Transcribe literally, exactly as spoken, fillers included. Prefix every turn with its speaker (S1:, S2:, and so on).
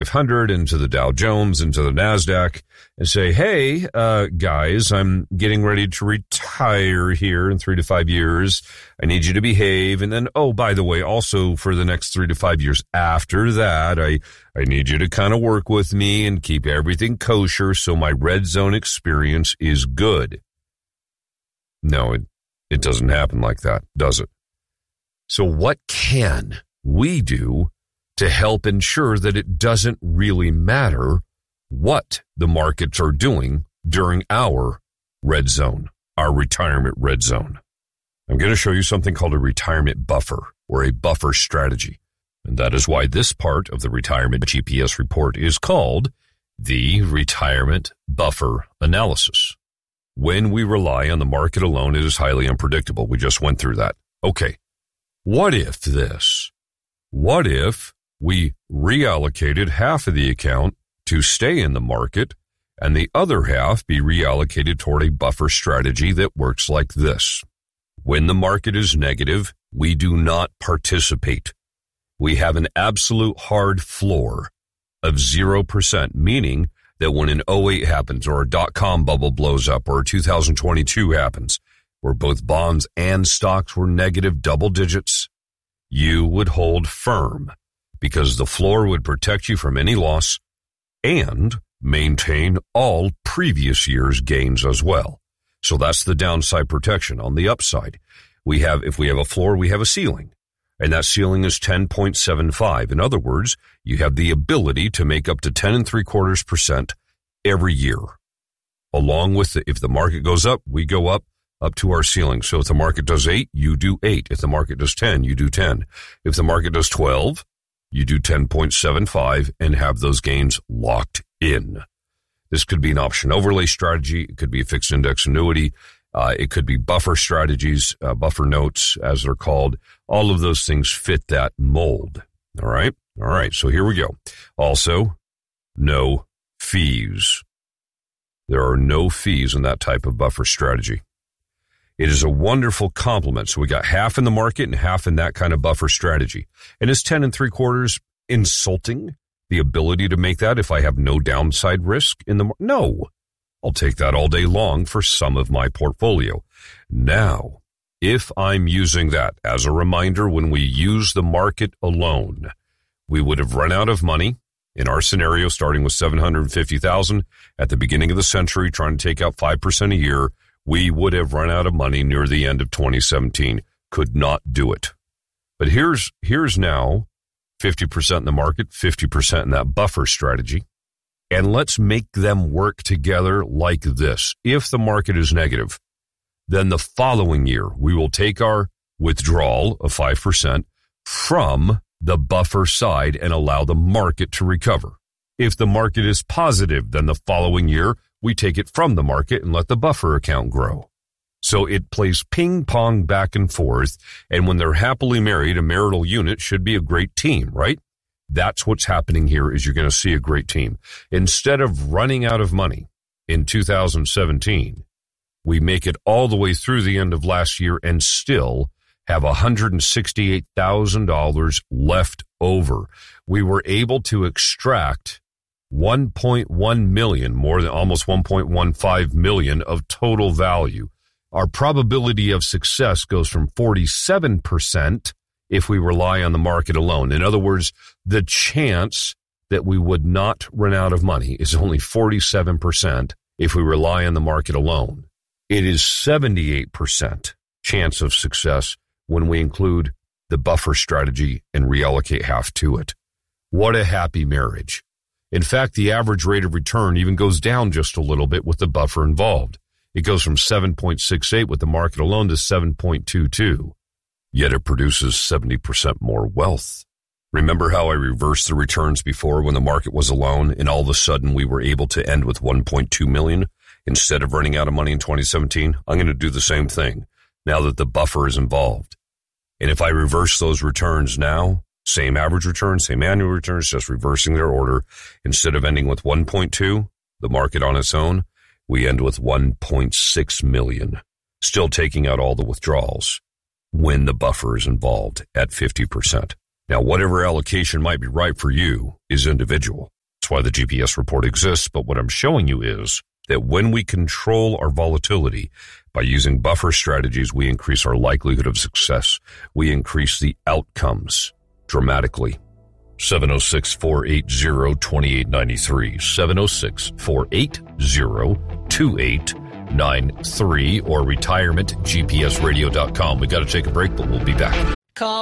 S1: five hundred, into the Dow Jones, into the NASDAQ, and say, hey, uh, guys, I'm getting ready to retire here in three to five years. I need you to behave. And then, oh, by the way, also for the next three to five years after that, I, I need you to kind of work with me and keep everything kosher so my red zone experience is good. No, it, it doesn't happen like that, does it? So what can we do to help ensure that it doesn't really matter what the markets are doing during our red zone, our retirement red zone? I'm going to show you something called a retirement buffer or a buffer strategy. And that is why this part of the retirement G P S report is called the retirement buffer analysis. When we rely on the market alone, it is highly unpredictable. We just went through that. Okay. What if this? What if we reallocated half of the account to stay in the market and the other half be reallocated toward a buffer strategy that works like this? When the market is negative, we do not participate. We have an absolute hard floor of zero percent, meaning that when an oh eight happens or a dot-com bubble blows up or two thousand twenty-two happens, where both bonds and stocks were negative double digits, you would hold firm, because the floor would protect you from any loss and maintain all previous year's gains as well. So that's the downside protection. On the upside, we have, if we have a floor, we have a ceiling, and that ceiling is ten point seven five. In other words, you have the ability to make up to ten and three quarters percent every year. Along with the, if the market goes up, we go up, up to our ceiling. So if the market does eight, you do eight. If the market does ten, you do ten. If the market does twelve, you do ten point seven five and have those gains locked in. This could be an option overlay strategy. It could be a fixed index annuity. Uh, it could be buffer strategies, uh, buffer notes, as they're called. All of those things fit that mold. All right. All right. So here we go. Also, no fees. There are no fees in that type of buffer strategy. It is a wonderful complement. So we got half in the market and half in that kind of buffer strategy. And is ten and three quarters insulting the ability to make that if I have no downside risk in the market? No, I'll take that all day long for some of my portfolio. Now, if I'm using that as a reminder, when we use the market alone, we would have run out of money in our scenario, starting with seven hundred fifty thousand at the beginning of the century, trying to take out five percent a year. We would have run out of money near the end of twenty seventeen. Could not do it. But here's, here's now fifty percent in the market, fifty percent in that buffer strategy. And let's make them work together like this. If the market is negative, then the following year, we will take our withdrawal of five percent from the buffer side and allow the market to recover. If the market is positive, then the following year, we take it from the market and let the buffer account grow. So it plays ping pong back and forth. And when they're happily married, a marital unit should be a great team, right? That's what's happening here, is you're going to see a great team. Instead of running out of money in two thousand seventeen, we make it all the way through the end of last year and still have one hundred sixty-eight thousand dollars left over. We were able to extract one point one million, more than almost one point one five million of total value. Our probability of success goes from forty-seven percent if we rely on the market alone. In other words, the chance that we would not run out of money is only forty-seven percent if we rely on the market alone. It is seventy-eight percent chance of success when we include the buffer strategy and reallocate half to it. What a happy marriage. In fact, the average rate of return even goes down just a little bit with the buffer involved. It goes from seven point six eight with the market alone to seven point two two. Yet it produces seventy percent more wealth. Remember how I reversed the returns before when the market was alone and all of a sudden we were able to end with one point two million instead of running out of money in twenty seventeen? I'm going to do the same thing now that the buffer is involved. And if I reverse those returns now, same average return, same annual returns, just reversing their order, instead of ending with one point two, the market on its own, we end with one point six million, still taking out all the withdrawals when the buffer is involved at fifty percent. Now, whatever allocation might be right for you is individual. That's why the G P S report exists. But what I'm showing you is that when we control our volatility by using buffer strategies, we increase our likelihood of success. We increase the outcomes dramatically. seven oh six, four eight zero, two eight nine three. seven oh six, four eight zero, two eight nine three or retirement g p s radio dot com. We got to take a break, but we'll be back.
S2: Call